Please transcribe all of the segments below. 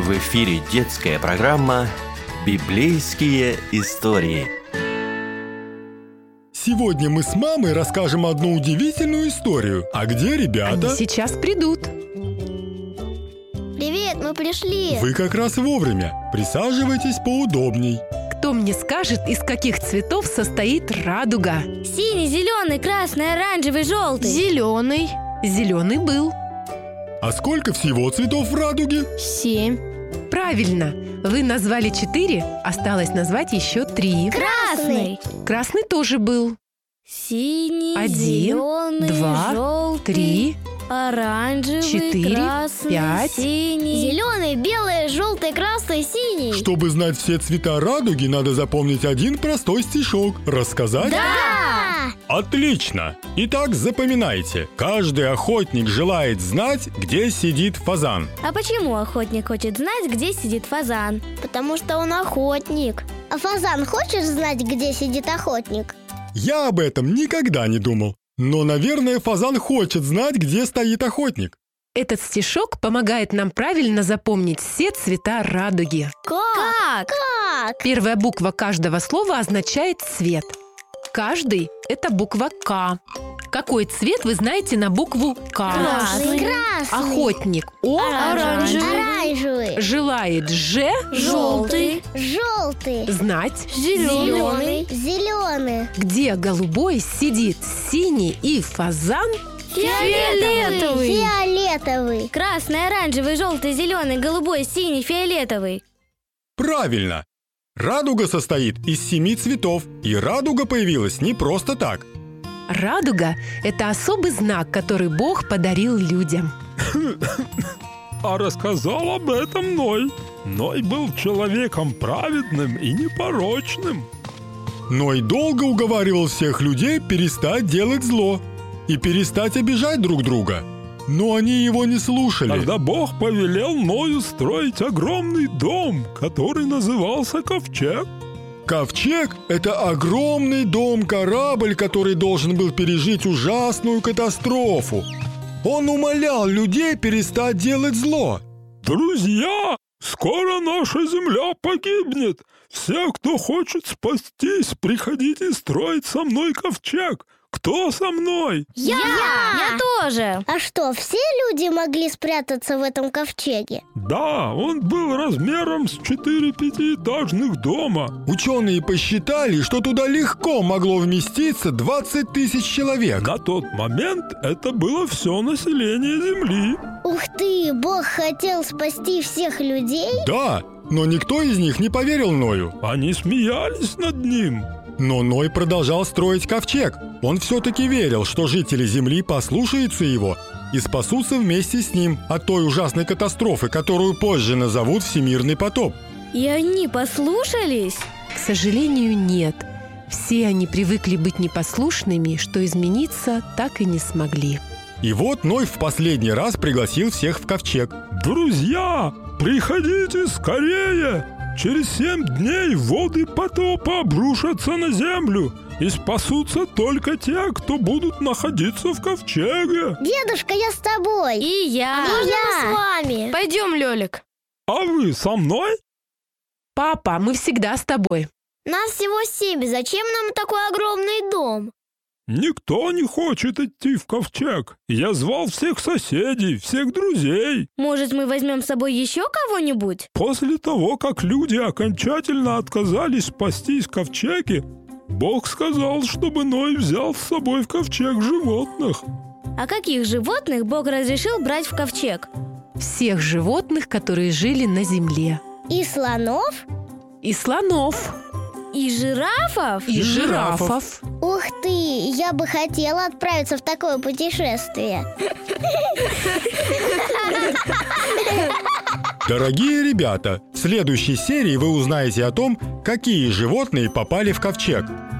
В эфире детская программа «Библейские истории». Сегодня мы с мамой расскажем одну удивительную историю. А где ребята? Они сейчас придут. Привет, мы пришли. Вы как раз вовремя. Присаживайтесь поудобней. Кто мне скажет, из каких цветов состоит радуга? Синий, зеленый, красный, оранжевый, желтый. Зеленый. Зеленый был. А сколько всего цветов в радуге? 7. Правильно. Вы назвали 4, осталось назвать еще 3. Красный. Красный тоже был. Синий, 1, зеленый, 2, желтый, 3, оранжевый, 4, красный, 5. синий, зеленый, белый, желтый, красный, синий. Чтобы знать все цвета радуги, надо запомнить один простой стишок. Рассказать? Да! Отлично! Итак, запоминайте. Каждый охотник желает знать, где сидит фазан. А почему охотник хочет знать, где сидит фазан? Потому что он охотник. А фазан хочет знать, где сидит охотник? Я об этом никогда не думал. Но, наверное, фазан хочет знать, где стоит охотник. Этот стишок помогает нам правильно запомнить все цвета радуги. Как? Первая буква каждого слова означает цвет. Каждый – это буква «К». Какой цвет вы знаете на букву «К»? Красный. Охотник – О. Оранжевый. Желает «Ж». Желтый. Желтый. Знать. Зеленый. Зеленый. Где голубой сидит синий и фазан. Фиолетовый. Фиолетовый. Красный, оранжевый, желтый, зеленый, голубой, синий, фиолетовый. Правильно! Радуга состоит из 7 цветов, и радуга появилась не просто так. Радуга – это особый знак, который Бог подарил людям. А рассказал об этом Ной. Ной был человеком праведным и непорочным. Ной долго уговаривал всех людей перестать делать зло и перестать обижать друг друга. Но они его не слушали. Тогда Бог повелел Ною строить огромный дом, который назывался Ковчег. Ковчег – это огромный дом-корабль, который должен был пережить ужасную катастрофу. Он умолял людей перестать делать зло. Друзья, скоро наша земля погибнет. Все, кто хочет спастись, приходите строить со мной ковчег. Кто со мной? Я тоже. А что, все люди могли спрятаться в этом ковчеге? Да, он был размером с 4 пятиэтажных дома. Ученые посчитали, что туда легко могло вместиться 20 тысяч человек. На тот момент это было все население Земли. Ух ты, Бог хотел спасти всех людей? Да, но никто из них не поверил Ною. Они смеялись над ним. Но Ной продолжал строить ковчег. Он все-таки верил, что жители Земли послушаются его и спасутся вместе с ним от той ужасной катастрофы, которую позже назовут всемирный потоп. И они послушались? К сожалению, нет. Все они привыкли быть непослушными, что измениться так и не смогли. И вот Ной в последний раз пригласил всех в ковчег. Друзья, приходите скорее! Через 7 дней воды потопа обрушатся на землю, и спасутся только те, кто будут находиться в ковчеге. Дедушка, я с тобой. И я. И я. с вами. Пойдем, Лёлик. А вы со мной? Папа, мы всегда с тобой. Нас всего 7. Зачем нам такой огромный дом? Никто не хочет идти в ковчег. Я звал всех соседей, всех друзей. Может, мы возьмем с собой еще кого-нибудь? После того, как люди окончательно отказались спастись в ковчеге, Бог сказал, чтобы Ной взял с собой в ковчег животных. А каких животных Бог разрешил брать в ковчег? Всех животных, которые жили на земле. И слонов? И слонов. И жирафов? И жирафов. Ух ты, я бы хотела отправиться в такое путешествие. Дорогие ребята, в следующей серии вы узнаете о том, какие животные попали в ковчег.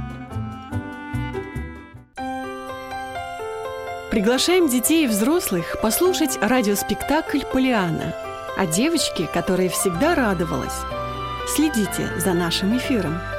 Приглашаем детей и взрослых послушать радиоспектакль «Полианна» о девочке, которая всегда радовалась. Следите за нашим эфиром.